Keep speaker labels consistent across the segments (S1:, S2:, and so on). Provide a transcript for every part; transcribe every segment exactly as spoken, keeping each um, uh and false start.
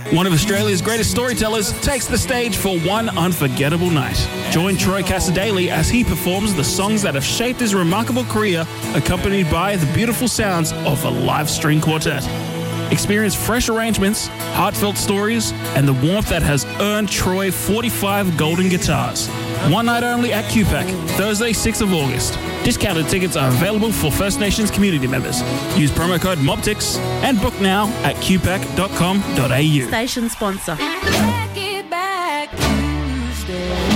S1: One of Australia's greatest storytellers takes the stage for one unforgettable night. Join Troy Cassadaly as he performs the songs that have shaped his remarkable career, accompanied by the beautiful sounds of a live string quartet. Experience fresh arrangements, heartfelt stories, and the warmth that has earned Troy forty-five golden guitars. One night only at Q PAC, Thursday, sixth of August. Discounted tickets are available for First Nations community members. Use promo code MOBTIX and book now at q pac dot com dot a u.
S2: Station sponsor.
S3: Back it back Tuesday.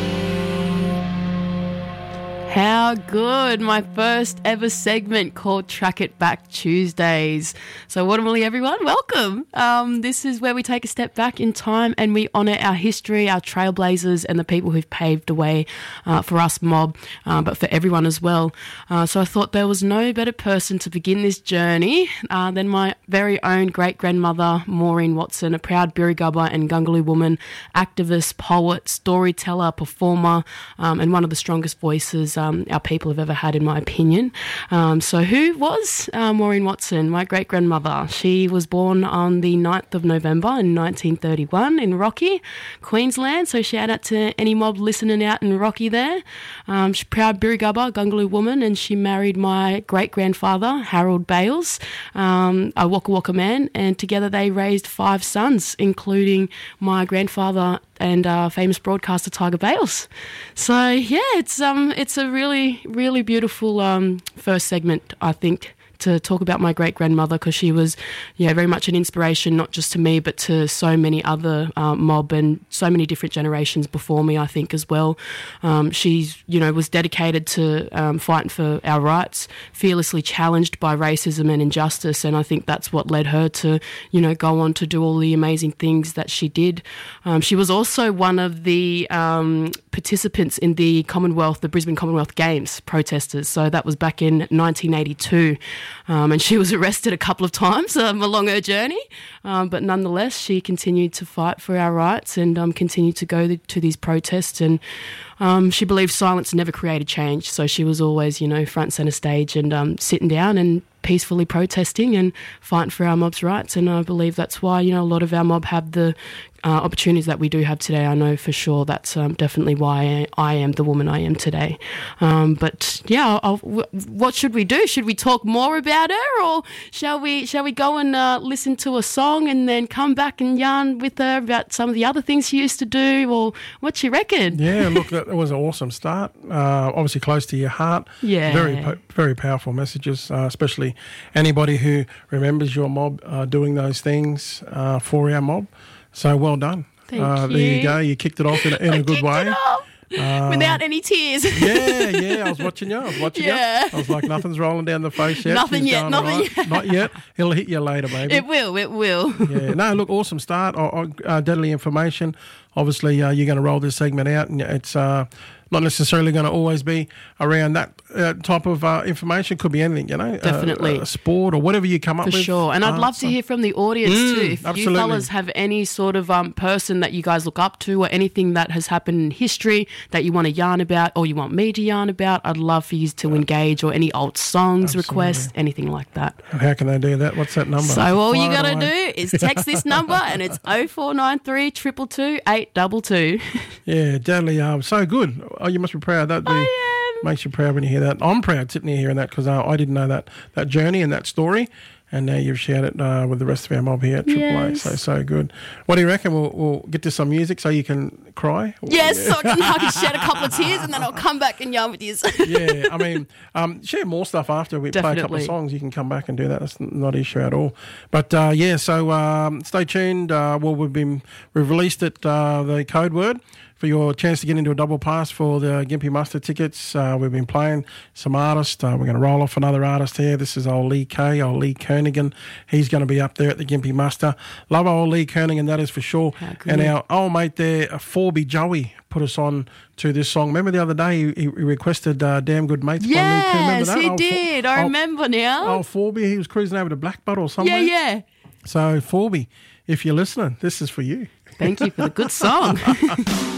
S2: How good. My first ever segment called Track It Back Tuesdays. So Watermilly, everyone, welcome. Um, this is where we take a step back in time and we honour our history, our trailblazers and the people who've paved the way uh, for us mob, uh, but for everyone as well. Uh, so I thought there was no better person to begin this journey uh, than my very own great-grandmother, Maureen Watson, a proud Birrigubba and Gungaloo woman, activist, poet, storyteller, performer, um, and one of the strongest voices Um, our people have ever had, in my opinion. Um, so who was uh, Maureen Watson, my great-grandmother? She was born on the ninth of November in nineteen thirty-one in Rocky, Queensland. So shout out to any mob listening out in Rocky there. Um, she's a proud Birrigubba, Gungaloo woman, and she married my great-grandfather, Harold Bales, um, a Waka Waka man, and together they raised five sons, including my grandfather and uh, famous broadcaster Tiger Bales. So yeah, it's um it's a really really beautiful um first segment, I think, to talk about my great-grandmother, because she was, yeah, very much an inspiration, not just to me, but to so many other uh, mob and so many different generations before me, I think, as well. Um, she's, you know, was dedicated to um, fighting for our rights, fearlessly challenged by racism and injustice, and I think that's what led her to, you know, go on to do all the amazing things that she did. Um, she was also one of the um, participants in the Commonwealth, the Brisbane Commonwealth Games protesters, so that was back in nineteen eighty-two. Um, and she was arrested a couple of times um, along her journey, um, but nonetheless she continued to fight for our rights and um, continued to go to these protests, and um, she believed silence never created change, so she was always, you know, front centre stage and um, sitting down and peacefully protesting and fighting for our mob's rights. And I believe that's why, you know, a lot of our mob have the uh, opportunities that we do have today. I know for sure that's um, definitely why I am the woman I am today. Um, but yeah, I'll, w- what should we do? Should we talk more about her, or shall we shall we go and uh, listen to a song and then come back and yarn with her about some of the other things she used to do, or what you reckon?
S4: Yeah, look, that was an awesome start. Uh, obviously close to your heart.
S2: Yeah.
S4: Very, po- very powerful messages, uh, especially anybody who remembers your mob uh, doing those things uh, for our mob. So well done.
S2: Thank
S4: uh,
S2: you.
S4: There you go. You kicked it off in a, in a good way.
S2: Uh, Without any tears.
S4: yeah, yeah. I was watching you. I was watching
S2: Yeah.
S4: you. I was like, nothing's rolling down the face yet.
S2: Nothing
S4: She's
S2: yet,
S4: going
S2: nothing
S4: all right.
S2: yet.
S4: Not yet. It'll hit you later, baby.
S2: It will, it will.
S4: Yeah. No, look, awesome start. Uh, uh, deadly information. Obviously, uh, you're going to roll this segment out, and it's uh, not necessarily going to always be around that uh, type of uh, information. Could be anything, you know.
S2: Definitely.
S4: Uh, uh, sport or whatever you come up
S2: For
S4: with.
S2: sure. And I'd
S4: Uh,
S2: love to
S4: so-
S2: hear from the audience
S4: Mm,
S2: too. If
S4: absolutely.
S2: you fellas have any sort of um, person that you guys look up to, or anything that has happened in history that you want to yarn about, or you want me to yarn about, I'd love for you to engage, or any old songs, requests, anything like that.
S4: And how can they do that? What's that number?
S2: So all you
S4: Fire
S2: got to
S4: away.
S2: do is text this number, and it's oh four nine three, two two two, eight two two.
S4: Yeah, deadly. Um, so good. Oh, you must be proud. That
S2: I am.
S4: makes you proud when you hear that. I'm proud sitting here hearing that, because uh, I didn't know that that journey and that story, and now you've shared it uh, with the rest of our mob here at Triple A.
S2: Yes.
S4: So so good. What do you reckon? We'll, we'll get to some music so you can cry.
S2: Yes, so I can, I can shed a couple of tears, and then I'll come back and yarn with you.
S4: Yeah, I mean, um, share more stuff after we play a couple
S2: Definitely.
S4: of songs. You can come back and do that. That's not an issue at all. But uh, yeah, so um, stay tuned. Uh, well, we've been we've released it, uh, the code word, for your chance to get into a double pass for the Gympie Muster tickets. Uh, we've been playing some artists. Uh, we're going to roll off another artist here. This is old Lee K, old Lee Kernigan. He's going to be up there at the Gympie Muster. Love old Lee Kernigan, that is for sure.
S2: How good.
S4: And our old mate there, uh, Forby Joey, put us on to this song. Remember the other day he, he requested uh, Damn Good Mates by Lee K? Remember
S2: Yes,
S4: that?
S2: he
S4: Old For-
S2: did. I
S4: old-
S2: remember now.
S4: Old Forby, he was cruising over to Blackbutt or somewhere.
S2: yeah, yeah.
S4: So Forby, if you're listening, this is for you.
S2: Thank you for the good song.